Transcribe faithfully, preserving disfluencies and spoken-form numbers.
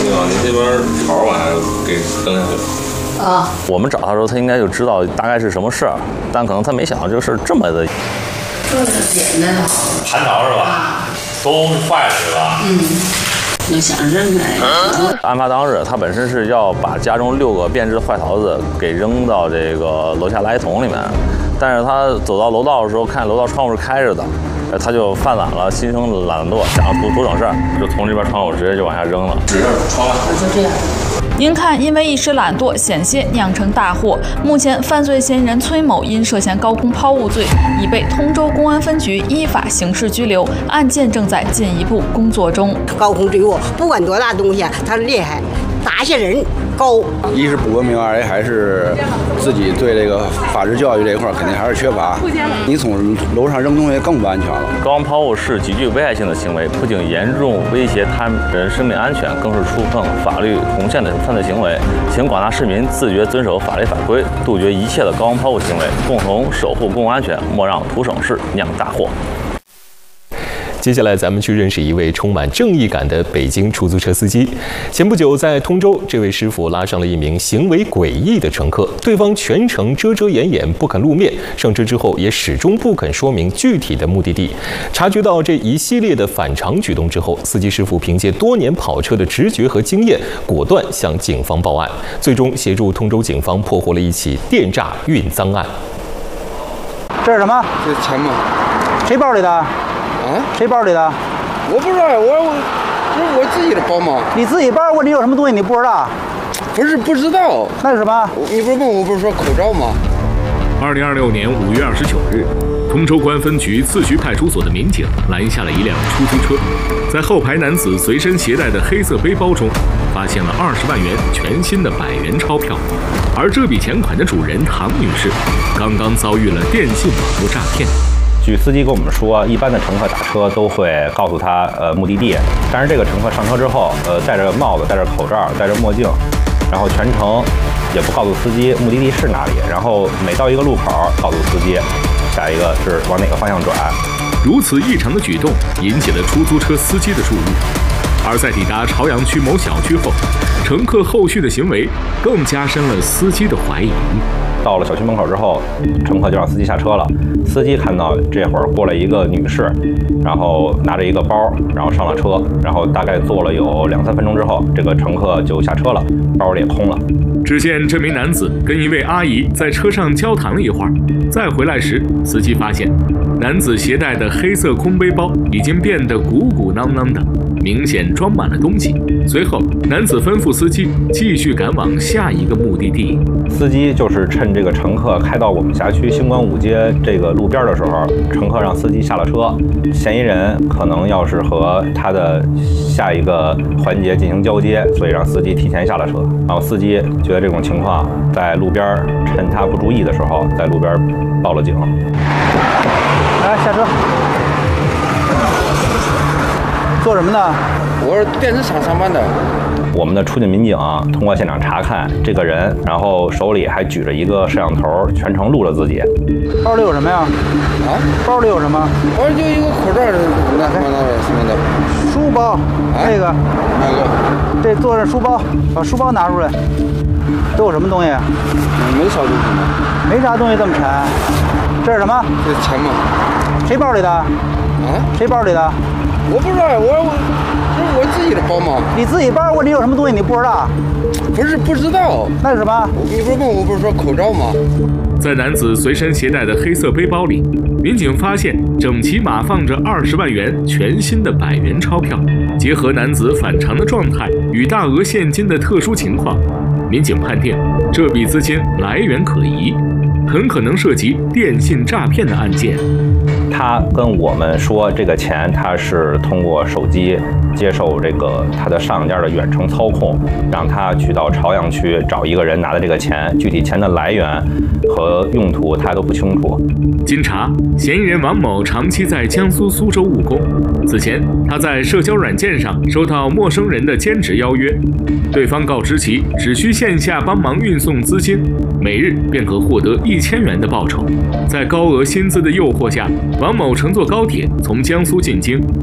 你好，你这边潮玩意给扔下去。 啊， 我们找他的时候，他应该就知道大概是什么事儿，但可能他没想到这个事儿这么的。 这是简单的好。 盘条是吧？ 啊， 都是坏的是吧？ 嗯，就想扔开。 案发当日，他本身是要把家中六个变质的坏桃子给扔到这个楼下垃圾桶里面，但是他走到楼道的时候，看楼道窗户是开着的，他就犯懒了，心生懒惰，想图图省事儿，就从这边窗户直接就往下扔了。 指着窗外， 就这样。 您看，因为一时懒惰，险些酿成大祸。目前，犯罪嫌疑人崔某因涉嫌高空抛物罪，已被通州公安分局依法刑事拘留，案件正在进一步工作中。 高空坠物，不管多大东西，他厉害，打下人高。 一是不文明，二还是自己对这个法治教育这一块肯定还是缺乏。你从楼上扔东西更不安全了。 高空抛物是极具危害性的行为，不仅严重威胁他人生命安全，更是触碰法律红线的犯罪行为。请广大市民自觉遵守法律法规，杜绝一切的高空抛物行为，共同守护公共安全，莫让图省事酿大祸。 接下来，咱们去认识一位充满正义感的北京出租车司机。前不久，在通州，这位师傅拉上了一名行为诡异的乘客，对方全程遮遮掩掩，不肯露面。上车之后，也始终不肯说明具体的目的地。察觉到这一系列的反常举动之后，司机师傅凭借多年跑车的直觉和经验，果断向警方报案，最终协助通州警方破获了一起电诈运赃案。 这是什么？ 这钱吗？ 谁包里的？ 啊？ 谁包里的？ 我不知道，我我这是我自己的包吗？ 你自己包，问你有什么东西你不知道？ 不是不知道。 那是什么？ 你不是问我不是说口罩吗？ 二零二六年五月二十九日，通州公安分局次徐派出所的民警拦下了一辆出租车，在后排男子随身携带的黑色背包中，发现了二十万元全新的百元钞票，而这笔钱款的主人唐女士，刚刚遭遇了电信网络诈骗。 据司机跟我们说，一般的乘客打车都会告诉他呃目的地，但是这个乘客上车之后，呃戴着帽子、戴着口罩、戴着墨镜，然后全程也不告诉司机目的地是哪里，然后每到一个路口告诉司机下一个是往哪个方向转。 如此异常的举动引起了出租车司机的注意，而在抵达朝阳区某小区后，乘客后续的行为更加深了司机的怀疑。 到了小区门口之后，乘客就让司机下车了。司机看到这会儿过来一个女士，然后拿着一个包，然后上了车，然后大概坐了有两三分钟之后，这个乘客就下车了，包里也空了。 只见这名男子跟一位阿姨在车上交谈了一会儿，再回来时，司机发现男子携带的黑色空背包已经变得鼓鼓囊囊的，明显装满了东西。随后，男子吩咐司机继续赶往下一个目的地。 司机就是趁这个乘客开到我们辖区星光五街这个路边的时候，乘客让司机下了车，嫌疑人可能要是和他的下一个环节进行交接，所以让司机提前下了车。然后司机觉得这种情况，在路边趁他不注意的时候，在路边报了警。 来下车。做什么呢？ 我是电子厂上班的。 我们的出警民警啊，通过现场查看这个人，然后手里还举着一个摄像头，全程录了自己。 包里有什么呀？ 啊？ 包里有什么？ 包里就一个口罩，那什么的什么的。 书包，这个。 哪个？ 这坐着书包，把书包拿出来。都有什么东西？ 没啥东西。 没啥东西这么沉。这是什么？ 这是钱吗？ 谁包里的？啊？谁包里的？ 我不知道，我我这是我自己的包吗？ 你自己包，问你有什么东西你不知道？ 不是不知道。 那是什么？ 你不是问我不是说口罩吗？ 在男子随身携带的黑色背包里，民警发现整齐码放着二十万元全新的百元钞票。结合男子反常的状态与大额现金的特殊情况，民警判定这笔资金来源可疑，很可能涉及电信诈骗的案件。 他跟我们说，这个钱他是通过手机接受这个他的上家的远程操控，让他去到朝阳区找一个人拿的这个钱，具体钱的来源和用途他都不清楚。 经查，嫌疑人王某长期在江苏苏州务工，此前他在社交软件上收到陌生人的兼职邀约，对方告知其只需线下帮忙运送资金，每日便可获得一千元的报酬。在高额薪资的诱惑下，王某乘坐高铁从江苏进京，